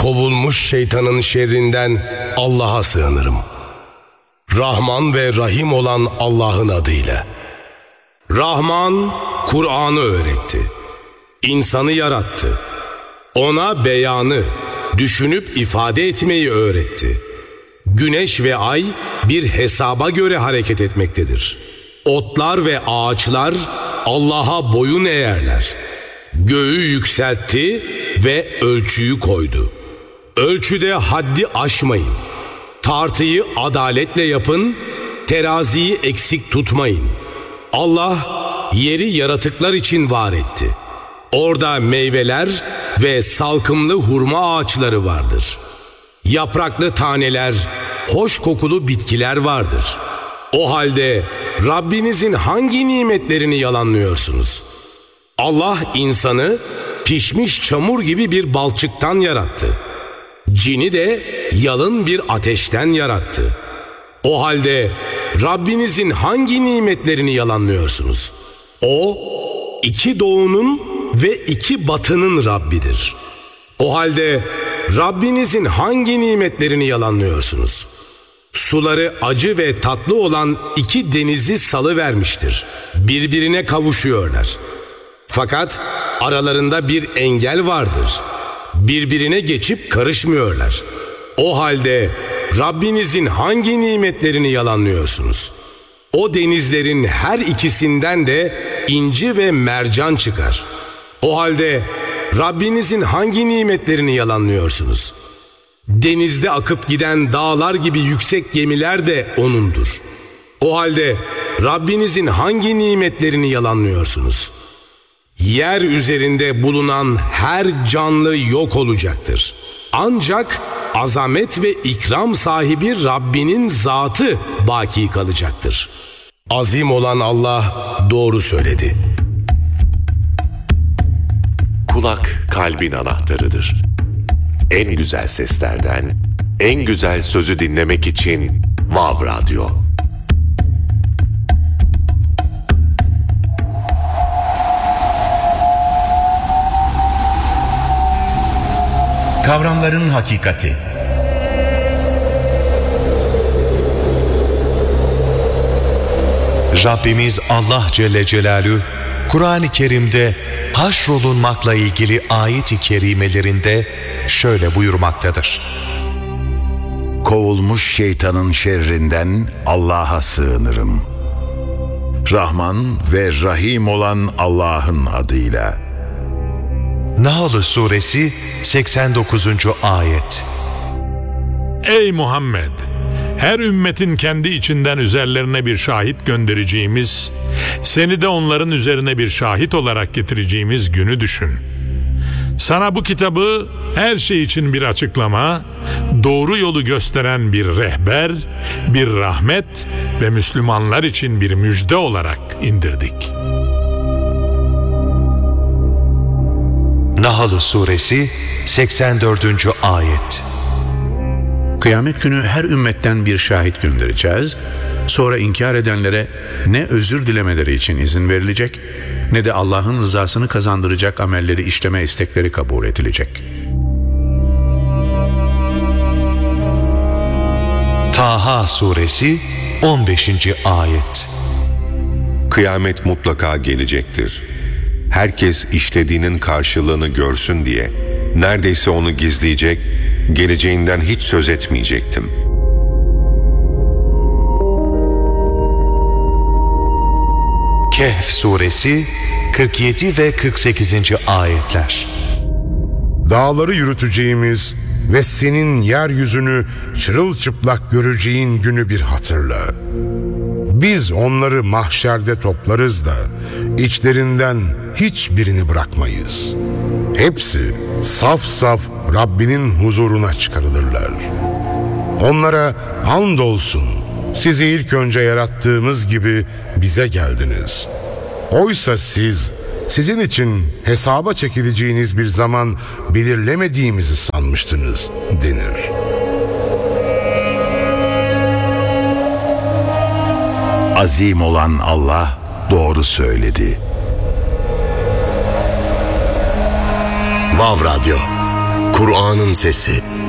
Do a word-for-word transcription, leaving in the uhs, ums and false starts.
Kovulmuş şeytanın şerrinden Allah'a sığınırım. Rahman ve Rahim olan Allah'ın adıyla. Rahman, Kur'an'ı öğretti. İnsanı yarattı. Ona beyanı, düşünüp ifade etmeyi öğretti. Güneş ve ay bir hesaba göre hareket etmektedir. Otlar ve ağaçlar Allah'a boyun eğerler. Göğü yükseltti ve ölçüyü koydu. Ölçüde haddi aşmayın. Tartıyı adaletle yapın, teraziyi eksik tutmayın. Allah yeri yaratıklar için var etti. Orada meyveler ve salkımlı hurma ağaçları vardır. Yapraklı taneler, hoş kokulu bitkiler vardır. O halde Rabbinizin hangi nimetlerini yalanlıyorsunuz? Allah insanı pişmiş çamur gibi bir balçıktan yarattı. Cini de yalın bir ateşten yarattı. O halde Rabbinizin hangi nimetlerini yalanlıyorsunuz? O, iki doğunun ve iki batının Rabbidir. O halde Rabbinizin hangi nimetlerini yalanlıyorsunuz? Suları acı ve tatlı olan iki denizi salıvermiştir. Birbirine kavuşuyorlar. Fakat aralarında bir engel vardır. Birbirine geçip karışmıyorlar. O halde Rabbinizin hangi nimetlerini yalanlıyorsunuz? O denizlerin her ikisinden de inci ve mercan çıkar. O halde Rabbinizin hangi nimetlerini yalanlıyorsunuz? Denizde akıp giden dağlar gibi yüksek gemiler de O'nundur. O halde Rabbinizin hangi nimetlerini yalanlıyorsunuz? Yer üzerinde bulunan her canlı yok olacaktır. Ancak azamet ve ikram sahibi Rabbinin zatı baki kalacaktır. Azim olan Allah doğru söyledi. Kulak kalbin anahtarıdır. En güzel seslerden, en güzel sözü dinlemek için Vav Radyo. Kavramların hakikati. Rabbimiz Allah Celle Celaluhu Kur'an-ı Kerim'de haşrolunmakla ilgili ayet-i kerimelerinde şöyle buyurmaktadır. Kovulmuş şeytanın şerrinden Allah'a sığınırım. Rahman ve Rahim olan Allah'ın adıyla. Nahl Suresi seksen dokuzuncu ayet. Ey Muhammed! Her ümmetin kendi içinden üzerlerine bir şahit göndereceğimiz, seni de onların üzerine bir şahit olarak getireceğimiz günü düşün. Sana bu kitabı her şey için bir açıklama, doğru yolu gösteren bir rehber, bir rahmet ve Müslümanlar için bir müjde olarak indirdik. Nahl Suresi seksen dördüncü ayet. Kıyamet günü her ümmetten bir şahit göndereceğiz. Sonra inkar edenlere ne özür dilemeleri için izin verilecek, ne de Allah'ın rızasını kazandıracak amelleri işleme istekleri kabul edilecek. Taha Suresi on beşinci ayet. Kıyamet mutlaka gelecektir. Herkes işlediğinin karşılığını görsün diye neredeyse onu gizleyecek, geleceğinden hiç söz etmeyecektim. Kehf Suresi kırk yedi ve kırk sekizinci ayetler. Dağları yürüteceğimiz ve senin yeryüzünü çırılçıplak göreceğin günü bir hatırla. Biz onları mahşerde toplarız da içlerinden hiçbirini bırakmayız. Hepsi saf saf Rabbinin huzuruna çıkarılırlar. Onlara andolsun sizi ilk önce yarattığımız gibi bize geldiniz. Oysa siz sizin için hesaba çekileceğiniz bir zaman belirlemediğimizi sanmıştınız denir. Azim olan Allah doğru söyledi. Vav Radyo, Kur'an'ın sesi.